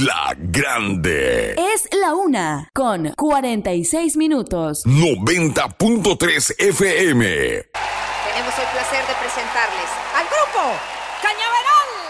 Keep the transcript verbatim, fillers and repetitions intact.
La Grande. Es la una con cuarenta y seis minutos. noventa punto tres F M. Tenemos el placer de presentarles al grupo Cañaveral.